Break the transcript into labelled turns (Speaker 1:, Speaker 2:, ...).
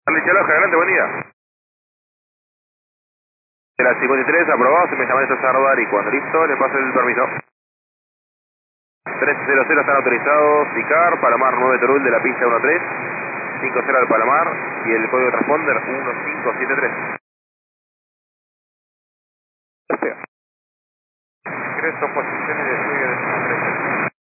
Speaker 1: Lichaloja, adelante, buen día. De la 53, aprobado, se me llama esto Sardar y cuando listo le paso el permiso. 1300 están autorizados, SICAR, Palomar 9 Torul de la pista 13, 50 al Palomar y el código transponder 1573. Ingreso, posiciones de despliegue de